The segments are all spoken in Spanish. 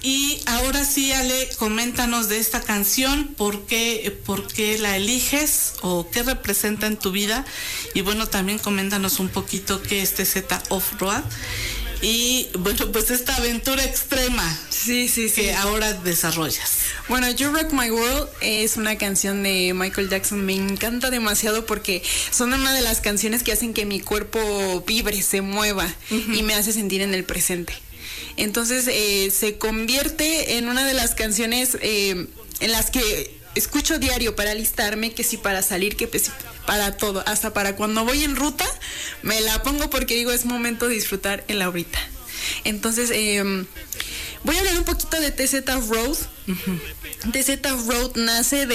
Y ahora sí, Ale, coméntanos de esta canción, ¿por qué la eliges o qué representa en tu vida? Y bueno, también coméntanos un poquito qué es TZ Off-Road. Y bueno, pues esta aventura extrema que ahora desarrollas. Bueno, You Rock My World es una canción de Michael Jackson. Me encanta demasiado porque son una de las canciones que hacen que mi cuerpo vibre, se mueva y me hace sentir en el presente. Entonces se convierte en una de las canciones en las que escucho diario para alistarme, que si para salir, que si para todo, hasta para cuando voy en ruta me la pongo porque digo es momento de disfrutar el ahorita. Entonces voy a hablar un poquito de TZ Road. TZ Road nace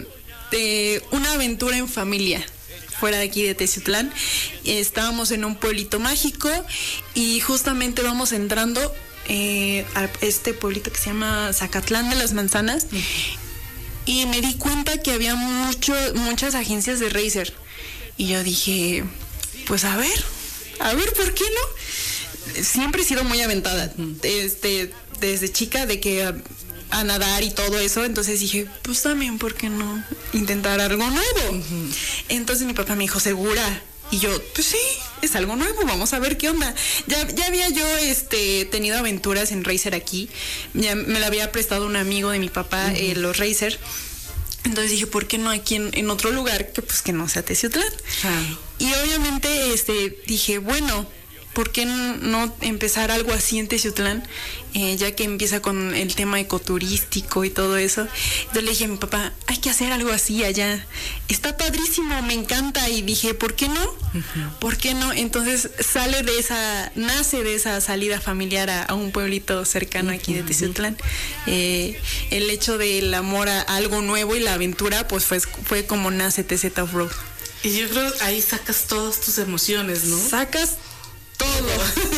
de una aventura en familia fuera de aquí de Teciutlán. Estábamos en un pueblito mágico y justamente vamos entrando a este pueblito que se llama Zacatlán de las Manzanas. Y me di cuenta que había muchas agencias de racer. Y yo dije, pues a ver, ¿por qué no? Siempre he sido muy aventada. Desde chica, de que a nadar y todo eso. Entonces dije, pues también, ¿por qué no intentar algo nuevo? Entonces mi papá me dijo, ¿segura? Y yo, pues sí, es algo nuevo, vamos a ver qué onda. Ya había yo tenido aventuras en racer aquí. Ya me la había prestado un amigo de mi papá, los racer. Entonces dije, ¿por qué no aquí en otro lugar que no sea Teciutlán? Y obviamente dije, bueno, ¿por qué no empezar algo así en Teciutlán? Ya que empieza con el tema ecoturístico y todo eso. Entonces le dije a mi papá, hay que hacer algo así allá. Está padrísimo, me encanta. Y dije, ¿por qué no? ¿Por qué no? Entonces nace de esa salida familiar a un pueblito cercano aquí de Teciutlán. El hecho del amor a algo nuevo y la aventura, pues fue como nace TZ Off-Road. Y yo creo que ahí sacas todas tus emociones, ¿no? Sacas todo.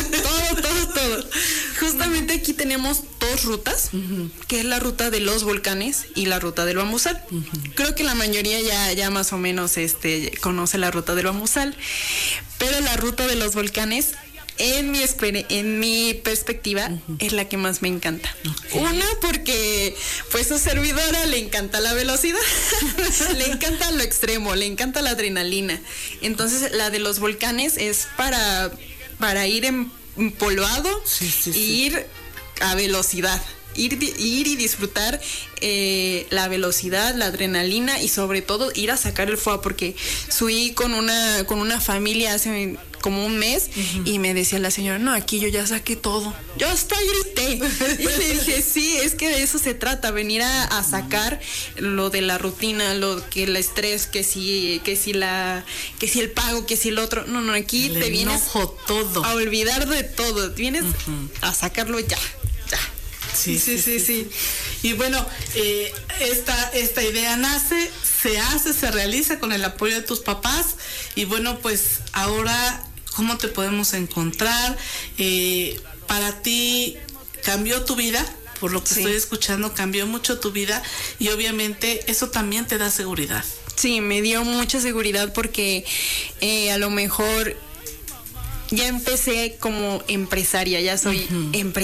Justamente aquí tenemos dos rutas, que es la ruta de los volcanes y la ruta del Bambusal. Creo que la mayoría ya más o menos conoce la ruta del Bambusal, pero la ruta de los volcanes, en mi perspectiva, es la que más me encanta. Una, porque pues a su servidora le encanta la velocidad, le encanta lo extremo, le encanta la adrenalina. Entonces la de los volcanes es para ir empolvado y ir a velocidad. Ir y disfrutar la velocidad, la adrenalina y sobre todo ir a sacar el fuego, porque subí con una familia hace como un mes y me decía la señora, no, aquí yo ya saqué todo, yo hasta grité. Y le dije, sí, es que de eso se trata, venir a sacar lo de la rutina, el estrés, que si el pago, que si el otro, no, aquí te vienes todo a olvidar de todo, vienes a sacarlo ya. Sí. Y bueno, esta idea nace, se realiza con el apoyo de tus papás. Y bueno, pues ahora, ¿cómo te podemos encontrar? Para ti, ¿cambió tu vida? Por lo que estoy escuchando, cambió mucho tu vida. Y obviamente eso también te da seguridad. Sí, me dio mucha seguridad porque a lo mejor ya empecé como empresaria, ya soy empresaria.